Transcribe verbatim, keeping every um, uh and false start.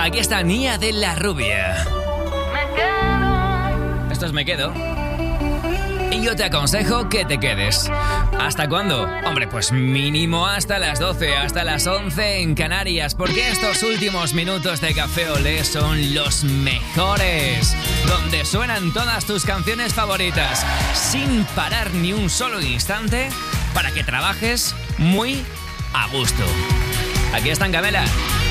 Aquí está Nia de la Rubia. Me quedo. Esto es Me Quedo. Y yo te aconsejo que te quedes. ¿Hasta cuándo? Hombre, pues mínimo hasta las doce, hasta las once en Canarias, porque estos últimos minutos de Café Olé son los mejores, donde suenan todas tus canciones favoritas, sin parar ni un solo instante, para que trabajes muy a gusto. Aquí están, Camela.